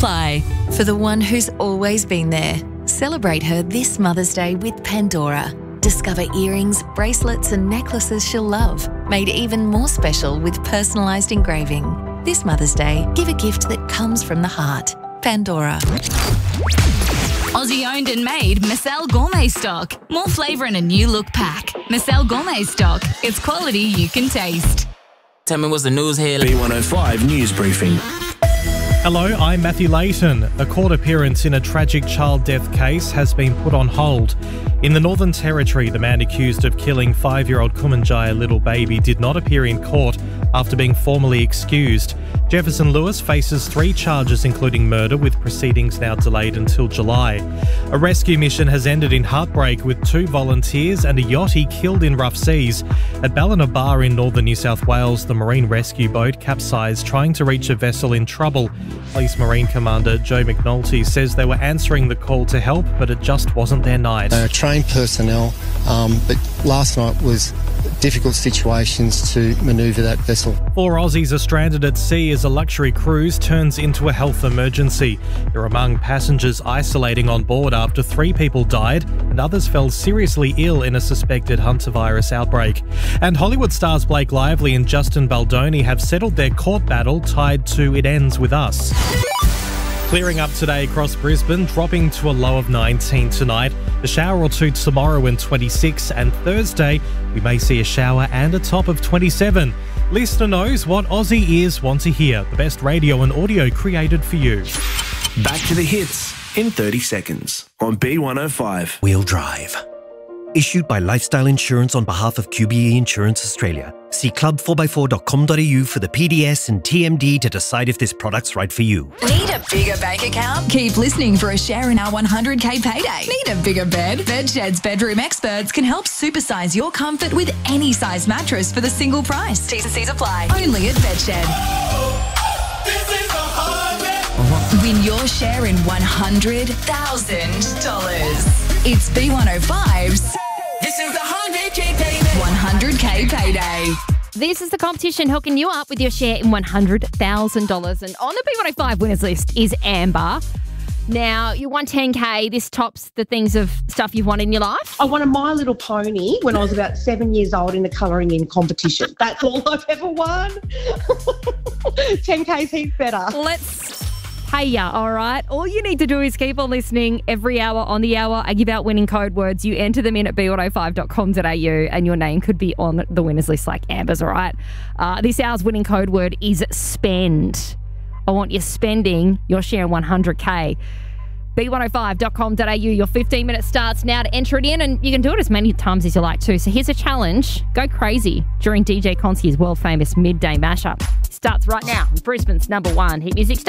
apply. For the one who's always been there, celebrate her this Mother's Day with Pandora. Discover earrings, bracelets and necklaces she'll love, made even more special with personalised engraving. This Mother's Day, give a gift that comes from the heart. Pandora. Aussie owned and made Marcel Gourmet Stock. More flavour in a new look pack. Marcel Gourmet Stock. It's quality you can taste. Tell me what's the news here. B105 News Briefing. Hello, I'm Matthew Layton. A court appearance in a tragic child death case has been put on hold. In the Northern Territory, the man accused of killing 5-year-old Kumanjaya little baby did not appear in court after being formally excused. Jefferson Lewis faces 3 charges including murder, with proceedings now delayed until July. A rescue mission has ended in heartbreak with 2 volunteers and a yachty killed in rough seas. At Ballina Bar in northern New South Wales, the marine rescue boat capsized trying to reach a vessel in trouble. Police Marine Commander Joe McNulty says they were answering the call to help, but it just wasn't their night. Trained personnel, but last night was difficult situations to manoeuvre that vessel. 4 Aussies are stranded at sea as a luxury cruise turns into a health emergency. They're among passengers isolating on board after 3 people died and others fell seriously ill in a suspected hantavirus outbreak. And Hollywood stars Blake Lively and Justin Baldoni have settled their court battle tied to It Ends With Us. Clearing up today across Brisbane, dropping to a low of 19 tonight. A shower or 2 tomorrow and 26, and Thursday we may see a shower and a top of 27. Listener knows what Aussie ears want to hear. The best radio and audio created for you. Back to the hits in 30 seconds on B105. Wheel Drive. Issued by Lifestyle Insurance on behalf of QBE Insurance Australia. See club4x4.com.au for the PDS and TMD to decide if this product's right for you. Need a bigger bank account? Keep listening for a share in our 100k payday. Need a bigger bed? Bedshed's bedroom experts can help supersize your comfort with any size mattress for the single price. T's and C's apply. Only at Bedshed. Win your share in $100,000. It's B105's This is the 100k payday. 100k payday. This is the competition hooking you up with your share in $100,000. And on the B105 winners list is Amber. Now, you won 10k. This tops the things of stuff you've won in your life. I won a My Little Pony when I was about 7 years old in the colouring in competition. That's all I've ever won. 10k's heaps better. Let's pay ya, all right? All you need to do is keep on listening every hour on the hour. I give out winning code words. You enter them in at b105.com.au and your name could be on the winners list like Amber's, all right? This hour's winning code word is spend. I want you spending your share in 100k. b105.com.au. Your 15 minutes starts now to enter it in, and you can do it as many times as you like too. So here's a challenge. Go crazy during DJ Konski's world famous midday mashup. Starts right now on Brisbane's #1 hit music station.